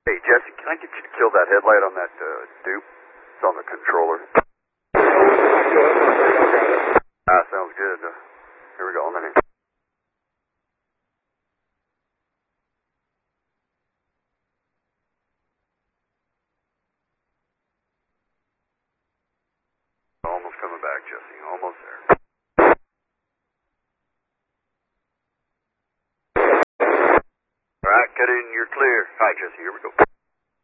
Hey, Jesse, can I get you to kill that headlight on that dupe? It's on the controller. Sounds good. Here we go, on the name. Almost coming back, Jesse. Almost there. All right, get in. You're clear. All right, Jesse, here we go.